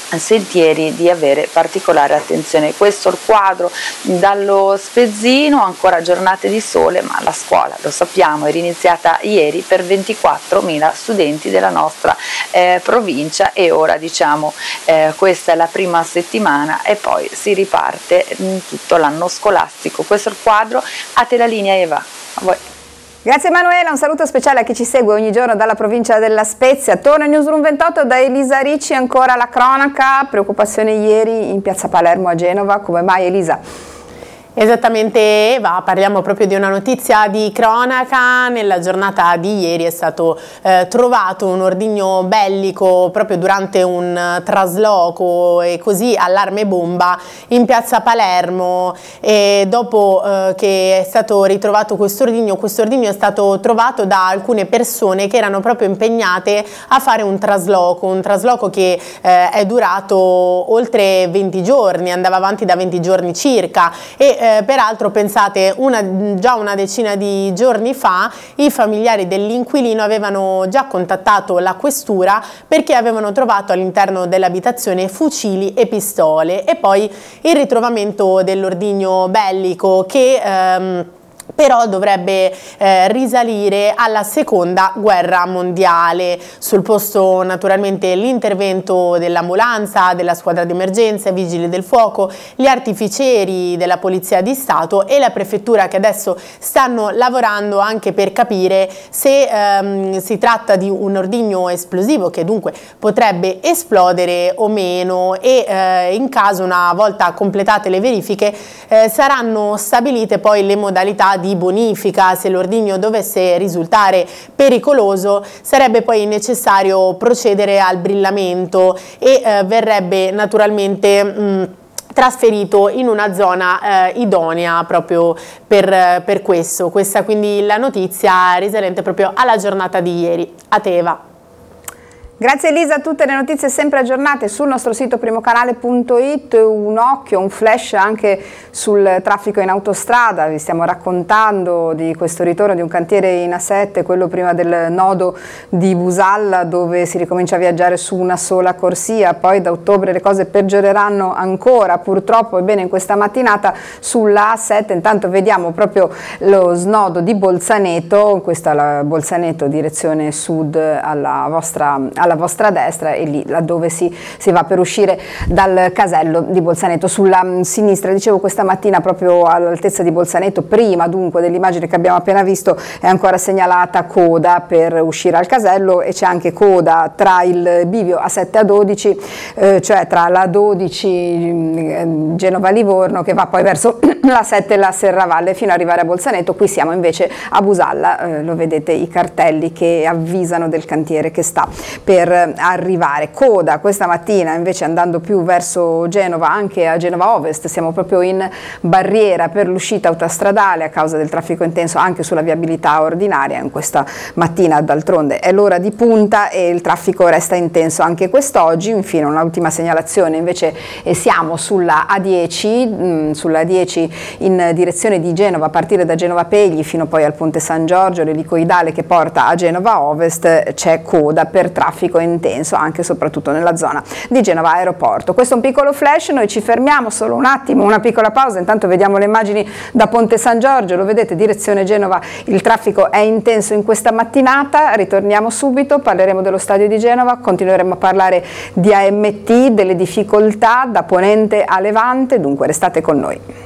sentieri di avere particolare attenzione. Questo è il quadro dallo Spezzino, ancora giornate di sole, ma la scuola, lo sappiamo, è riniziata ieri per 24.000 studenti della nostra provincia, e ora diciamo questa è la prima settimana e poi si riparte tutto l'anno scolastico. Questo è il quadro. A te la linea, Eva, a voi. Grazie Emanuela, un saluto speciale a chi ci segue ogni giorno dalla provincia della Spezia. Torna in Newsroom 28 da Elisa Ricci, ancora la cronaca, preoccupazione ieri in piazza Palermo a Genova. Come mai, Elisa? Esattamente Eva, parliamo proprio di una notizia di cronaca. Nella giornata di ieri è stato trovato un ordigno bellico proprio durante un trasloco, e così allarme bomba in piazza Palermo, e dopo che è stato ritrovato questo ordigno è stato trovato da alcune persone che erano proprio impegnate a fare un trasloco che è durato oltre 20 giorni, andava avanti da 20 giorni circa, e peraltro pensate, già una decina di giorni fa i familiari dell'inquilino avevano già contattato la questura perché avevano trovato all'interno dell'abitazione fucili e pistole, e poi il ritrovamento dell'ordigno bellico che però dovrebbe risalire alla seconda guerra mondiale. Sul posto naturalmente l'intervento dell'ambulanza, della squadra di emergenza, i vigili del fuoco, gli artificieri della Polizia di Stato e la prefettura, che adesso stanno lavorando anche per capire se si tratta di un ordigno esplosivo che dunque potrebbe esplodere o meno, e in caso, una volta completate le verifiche, saranno stabilite poi le modalità di bonifica. Se l'ordigno dovesse risultare pericoloso sarebbe poi necessario procedere al brillamento e verrebbe naturalmente trasferito in una zona idonea proprio per questo. Questa quindi la notizia risalente proprio alla giornata di ieri. A te, Eva. Grazie Elisa, tutte le notizie sempre aggiornate sul nostro sito primocanale.it, un occhio, un flash anche sul traffico in autostrada. Vi stiamo raccontando di questo ritorno di un cantiere in A7, quello prima del nodo di Busalla, dove si ricomincia a viaggiare su una sola corsia. Poi da ottobre le cose peggioreranno ancora, purtroppo. Ebbene, in questa mattinata sulla A7 intanto vediamo proprio lo snodo di Bolzaneto, questa è la Bolzaneto direzione sud alla vostra destra, e lì laddove si va per uscire dal casello di Bolzaneto. Sulla sinistra, dicevo, questa mattina proprio all'altezza di Bolzaneto, prima dunque dell'immagine che abbiamo appena visto, è ancora segnalata coda per uscire al casello, e c'è anche coda tra il bivio A7 A12, cioè tra la 12 Genova-Livorno, che va poi verso la 7 e la Serravalle, fino ad arrivare a Bolzaneto. Qui siamo invece a Busalla, lo vedete i cartelli che avvisano del cantiere che sta per arrivare. Coda questa mattina invece andando più verso Genova, anche a Genova Ovest, siamo proprio in barriera per l'uscita autostradale a causa del traffico intenso anche sulla viabilità ordinaria. In questa mattina d'altronde è l'ora di punta e il traffico resta intenso anche quest'oggi. Infine un'ultima segnalazione invece, siamo sulla A10, in direzione di Genova, a partire da Genova Pegli fino poi al Ponte San Giorgio, l'elicoidale che porta a Genova Ovest, c'è coda per traffico intenso anche e soprattutto nella zona di Genova Aeroporto. Questo è un piccolo flash, noi ci fermiamo solo un attimo, una piccola pausa, intanto vediamo le immagini da Ponte San Giorgio, lo vedete, direzione Genova, il traffico è intenso in questa mattinata. Ritorniamo subito, parleremo dello stadio di Genova, continueremo a parlare di AMT, delle difficoltà da Ponente a Levante, dunque restate con noi.